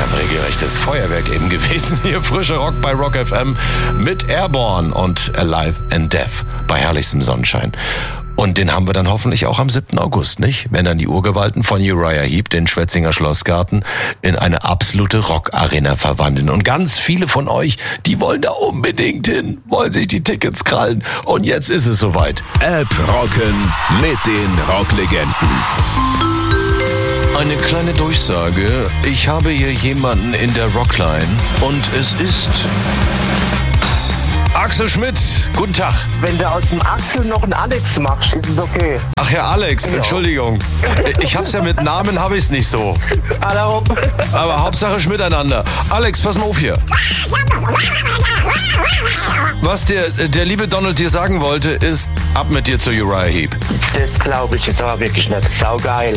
ja ein regelrechtes Feuerwerk eben gewesen. Hier frischer Rock bei Rock FM mit Airborne und Alive and Death bei herrlichstem Sonnenschein. Und den haben wir dann hoffentlich auch am 7. August, nicht? Wenn dann die Urgewalten von Uriah Heep den Schwetzinger Schlossgarten in eine absolute Rockarena verwandeln. Und ganz viele von euch, die wollen da unbedingt hin, wollen sich die Tickets krallen. Und jetzt ist es soweit. App rocken mit den Rocklegenden. Eine kleine Durchsage. Ich habe hier jemanden in der Rockline und es ist Axel Schmidt. Guten Tag. Wenn du aus dem Axel noch einen Alex machst, ist es okay. Ach, Herr Alex, Genau. Entschuldigung. Ich hab's ja mit Namen, habe ich's nicht so. Hallo. Aber Hauptsache Schmiteinander. Alex, pass mal auf hier. Was der liebe Donald dir sagen wollte, ist, ab mit dir zu Uriah Heep. Das glaube ich jetzt aber wirklich nicht. Saugeil.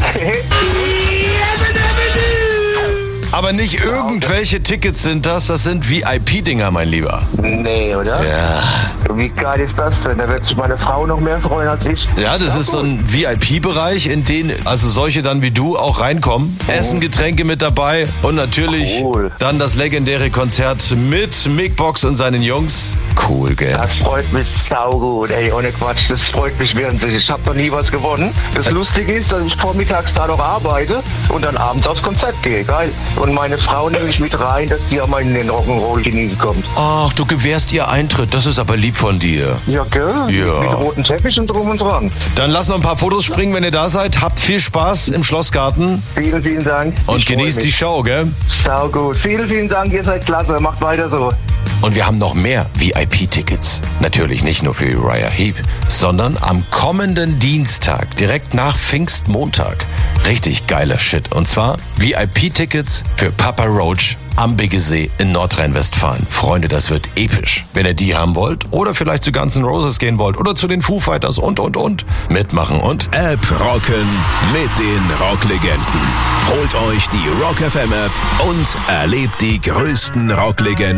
Aber nicht irgendwelche Tickets sind das sind VIP-Dinger, mein Lieber. Nee, oder? Ja. Wie geil ist das denn? Da wird sich meine Frau noch mehr freuen als ich. Ja, das ist so ein VIP-Bereich, in den also solche dann wie du auch reinkommen. Essen, Getränke mit dabei und natürlich Cool. dann das legendäre Konzert mit Mick Box und seinen Jungs. Cool, gell? Das freut mich saugut, ey, ohne Quatsch. Das freut mich wirklich. Ich habe noch nie was gewonnen. Das Lustige ist, dass ich vormittags da noch arbeite und dann abends aufs Konzert gehe. Geil. Und meine Frau nehme ich mit rein, dass die auch mal in den Rock'n'Roll genießen kommt. Ach, du gewährst ihr Eintritt. Das ist aber lieb von dir. Ja, gell? Ja. Mit roten Teppich und drum und dran. Dann lasst noch ein paar Fotos springen, wenn ihr da seid. Habt viel Spaß im Schlossgarten Vielen, vielen Dank. und Ich freu genießt die mich. Show, gell? Saugut. Vielen, vielen Dank. Ihr seid klasse. Macht weiter so. Und wir haben noch mehr VIP-Tickets. Natürlich nicht nur für Uriah Heep, sondern am kommenden Dienstag, direkt nach Pfingstmontag. Richtig geiler Shit. Und zwar VIP-Tickets für Papa Roach am Biggesee in Nordrhein-Westfalen. Freunde, das wird episch. Wenn ihr die haben wollt oder vielleicht zu Guns N' Roses gehen wollt oder zu den Foo Fighters und. Mitmachen und App rocken mit den Rocklegenden. Holt euch die Rock FM App und erlebt die größten Rocklegenden